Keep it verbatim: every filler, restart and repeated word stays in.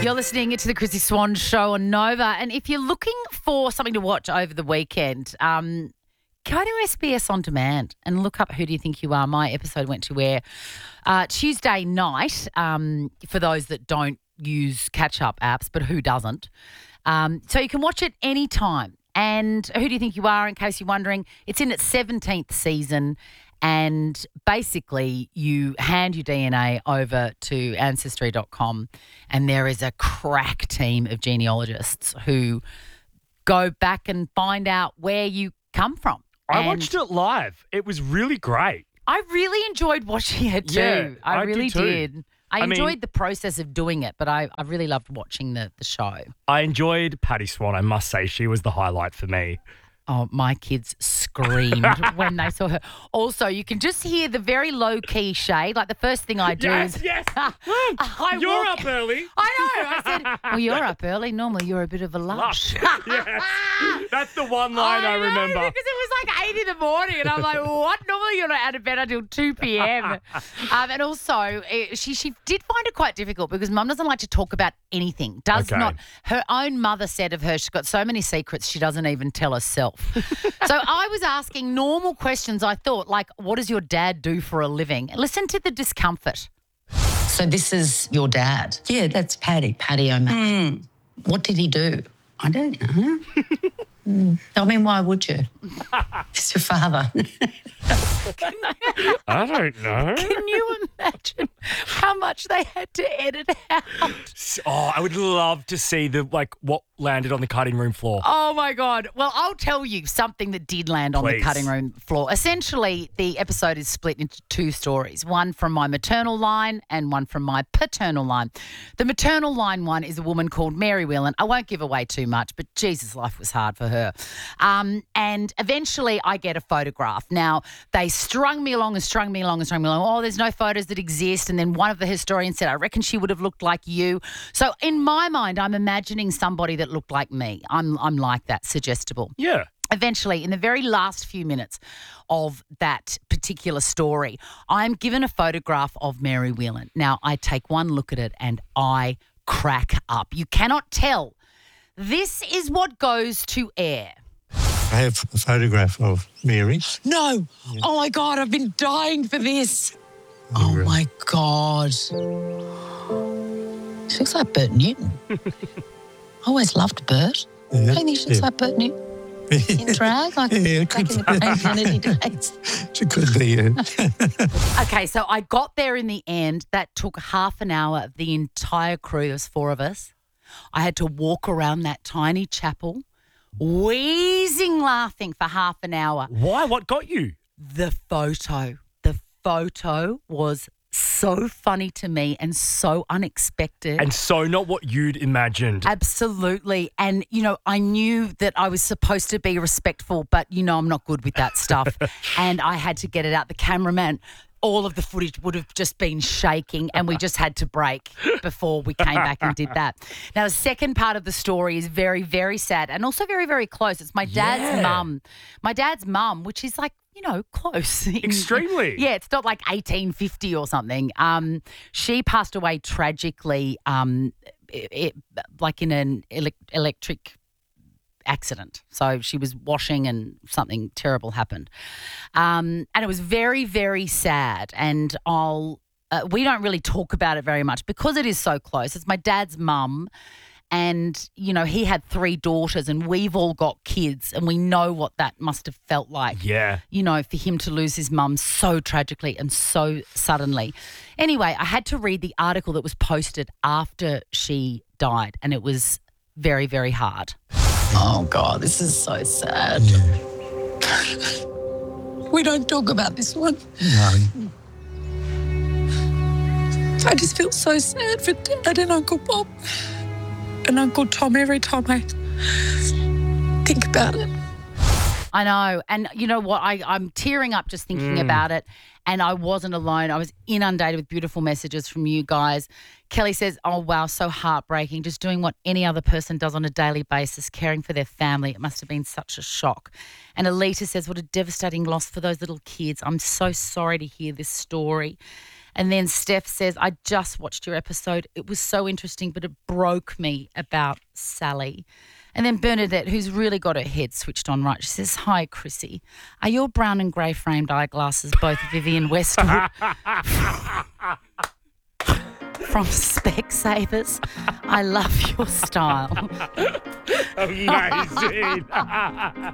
You're listening to the Chrissy Swan Show on Nova. And if you're looking for something to watch over the weekend, um, go to S B S On Demand and look up Who Do You Think You Are? My episode went to air uh, Tuesday night um, for those that don't use catch-up apps, but who doesn't? Um, so you can watch it anytime. And Who Do You Think You Are, in case you're wondering, it's in its seventeenth season. And basically you hand your D N A over to Ancestry dot com and there is a crack team of genealogists who go back and find out where you come from. I And watched it live. It was really great. I really enjoyed watching it too. Yeah, I, I really did too. did. I, I mean- enjoyed the process of doing it, but I, I really loved watching the, the show. I enjoyed Patty Swan, I must say. She was the highlight for me. Oh, my kids screamed when they saw her. Also, you can just hear the very low-key shade. Like the first thing I do Yes, is... yes. I You're walk- up early. I know. I said, well, you're up early. Normally you're a bit of a lush. Yes. That's the one line I, know, remember. because it was like eight in the morning and I'm like, what? Normally you're not out of bed until two p.m. um, and also, eh, she she did find it quite difficult because Mum doesn't like to talk about anything. Does Okay. not. Her own mother said of her, she's got so many secrets she doesn't even tell herself. So I was asking normal questions, I thought, like, what does your dad do for a living? Listen to the discomfort. So this is your dad? Yeah, that's Paddy. Paddy O'Malley. What did he do? I don't know. Mm. I mean, why would you? It's your father. I don't know. Can you imagine how much they had to edit out? Oh, I would love to see the like what landed on the cutting room floor. Oh, my God. Well, I'll tell you something that did land on the Please. cutting room floor. Essentially, the episode is split into two stories, one from my maternal line and one from my paternal line. The maternal line one is a woman called Mary Whelan. I won't give away too much, but Jesus, life was hard for her. Um, and eventually I get a photograph. Now, they strung me along and strung me along and strung me along. Oh, there's no photos that exist. And then one of the historians said, I reckon she would have looked like you. So in my mind, I'm imagining somebody that looked like me. I'm I'm like that, suggestible. Yeah. Eventually, in the very last few minutes of that particular story, I'm given a photograph of Mary Whelan. Now, I take one look at it and I crack up. You cannot tell. This is what goes to air. I have a photograph of Mary. No. Oh, my God, I've been dying for this. Oh, my God. She looks like Bert Newton. I always loved Bert. Yeah, Don't you think she looks yeah. like Bert Newton? In drag, like Yeah, back in the Graham Kennedy days. It could be, yeah. Okay, so I got there in the end. That took half an hour of the entire crew. There was four of us. I had to walk around that tiny chapel, wheezing laughing for half an hour. Why? What got you? The photo. The photo was so funny to me and so unexpected. And so not what you'd imagined. Absolutely. And, you know, I knew that I was supposed to be respectful, but, you know, I'm not good with that stuff. And I had to get it out. The cameraman, all of the footage would have just been shaking and we just had to break before we came back and did that. Now, the second part of the story is very, very sad and also very, very close. It's my dad's Yeah. mum. My dad's mum, which is like, you know, close. Extremely. Yeah, it's not like eighteen fifty or something. Um, she passed away tragically, um, it, it, like in an elec electric accident. So she was washing and something terrible happened. Um, and it was very, very sad. And I'll, uh, we don't really talk about it very much because it is so close. It's my dad's mum. And, you know, he had three daughters and we've all got kids and we know what that must have felt like. Yeah. You know, for him to lose his mum so tragically and so suddenly. Anyway, I had to read the article that was posted after she died and it was very, very hard. Oh, God, this is so sad. We don't talk about this one. No. I just feel so sad for Dad and Uncle Bob and Uncle Tom every time I think about it. I know. And you know what? I, I'm tearing up just thinking Mm. about it. And I wasn't alone. I was inundated with beautiful messages from you guys. Kelly says, oh, wow, so heartbreaking. Just doing what any other person does on a daily basis, caring for their family. It must have been such a shock. And Alita says, what a devastating loss for those little kids. I'm so sorry to hear this story. And then Steph says, I just watched your episode. It was so interesting, but it broke me about Sally. And then Bernadette, who's really got her head switched on right, she says, hi, Chrissy. Are your brown and grey framed eyeglasses both Vivienne Westwood from Specsavers? I love your style. Amazing.